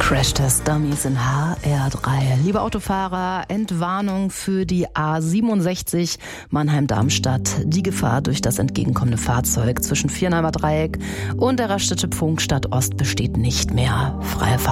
Crashtest-Dummies in HR3. Liebe Autofahrer, Entwarnung für die A67 Mannheim-Darmstadt. Die Gefahr durch das entgegenkommende Fahrzeug zwischen Viernheimer Dreieck und der Raststätte Pfungstadt Ost besteht nicht mehr. Freie Fahrt.